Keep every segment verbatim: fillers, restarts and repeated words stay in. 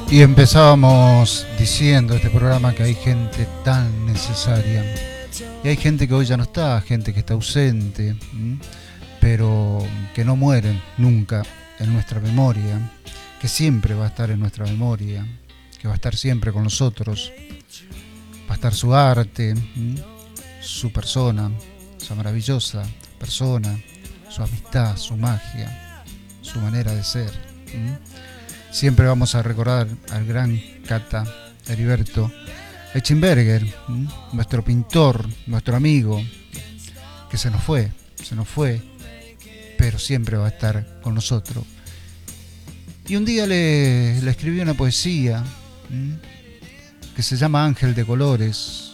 Y empezábamos diciendo este programa que hay gente tan necesaria. Y hay gente que hoy ya no está, gente que está ausente, ¿m? pero que no mueren nunca en nuestra memoria, que siempre va a estar en nuestra memoria, que va a estar siempre con nosotros. Va a estar su arte, ¿m? su persona, su maravillosa persona, su amistad, su magia, su manera de ser. ¿m? Siempre vamos a recordar al gran Cata Heriberto Echenberger, ¿m? nuestro pintor, nuestro amigo, que se nos fue, se nos fue, pero siempre va a estar con nosotros. Y un día le, le escribí una poesía ¿m? que se llama Ángel de Colores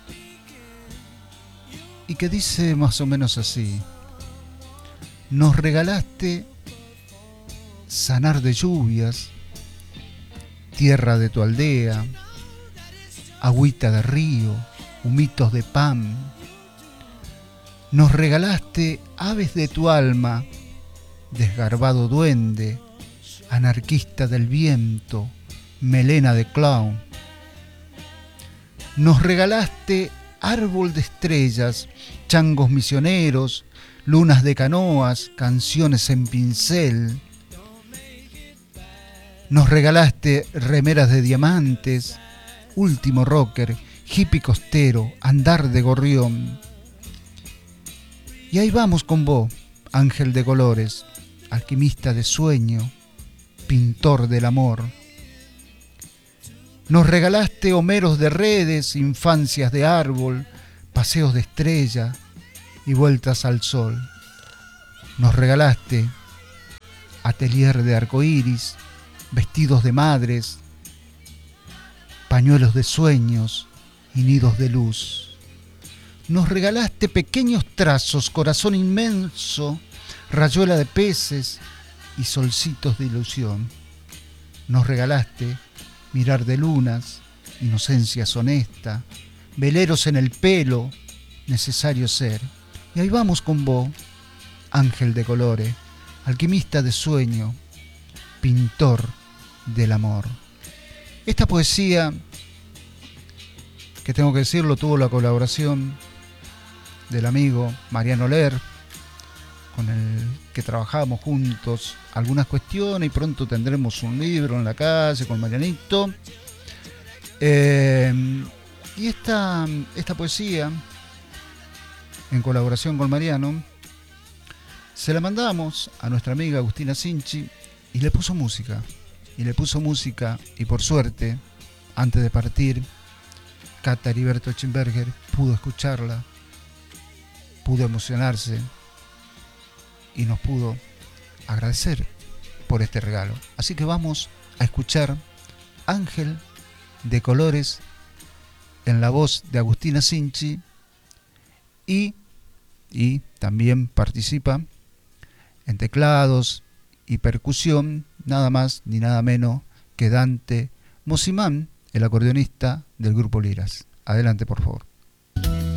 y que dice más o menos así: nos regalaste sanar de lluvias, tierra de tu aldea, agüita de río, humitos de pan. Nos regalaste aves de tu alma, desgarbado duende, anarquista del viento, melena de clown. Nos regalaste árbol de estrellas, changos misioneros, lunas de canoas, canciones en pincel. Nos regalaste remeras de diamantes, último rocker, hippie costero, andar de gorrión. Y ahí vamos con vos, ángel de colores, alquimista de sueño, pintor del amor. Nos regalaste homeros de redes, infancias de árbol, paseos de estrella y vueltas al sol. Nos regalaste atelier de arcoíris, vestidos de madres, pañuelos de sueños y nidos de luz. Nos regalaste pequeños trazos, corazón inmenso, rayuela de peces y solcitos de ilusión. Nos regalaste mirar de lunas, inocencias honesta, veleros en el pelo, necesario ser. Y ahí vamos con vos, ángel de colores, alquimista de sueño, pintor del amor. Esta poesía, que tengo que decirlo, tuvo la colaboración del amigo Mariano Ler, con el que trabajamos juntos algunas cuestiones, y pronto tendremos un libro en la calle con Marianito. Eh, y esta, esta poesía, en colaboración con Mariano, se la mandamos a nuestra amiga Agustina Sinchi y le puso música. Y le puso música y por suerte, antes de partir, Cata Heriberto Echenberger pudo escucharla, pudo emocionarse y nos pudo agradecer por este regalo. Así que vamos a escuchar Ángel de Colores en la voz de Agustina Sinchi y, y también participa en teclados y percusión nada más ni nada menos que Dante Mosimán, el acordeonista del grupo Liras. Adelante, por favor.